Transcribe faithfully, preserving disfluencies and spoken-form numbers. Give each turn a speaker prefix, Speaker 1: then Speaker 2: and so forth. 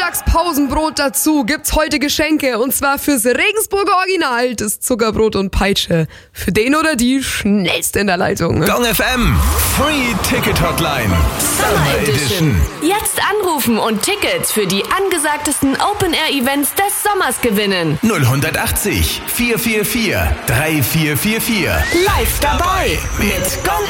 Speaker 1: Mittagspausenbrot dazu gibt's heute Geschenke und zwar fürs Regensburger Original, das Zuckerbrot und Peitsche. Für den oder die schnellste in der Leitung.
Speaker 2: Gong F M, Free Ticket Hotline,
Speaker 3: Summer Edition. Jetzt anrufen und Tickets für die angesagtesten Open-Air-Events des Sommers gewinnen.
Speaker 2: null achtzig, vier vier vier, drei vier vier vier.
Speaker 3: Live dabei mit Gong